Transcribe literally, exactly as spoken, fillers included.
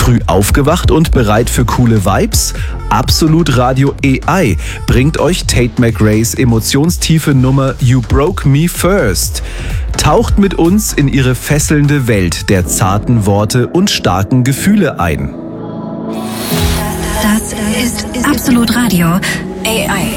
Früh aufgewacht und bereit für coole Vibes? Absolut Radio A I bringt euch Tate McRae's emotionstiefe Nummer You Broke Me First. Taucht mit uns in ihre fesselnde Welt der zarten Worte und starken Gefühle ein. Das ist Absolut Radio A I.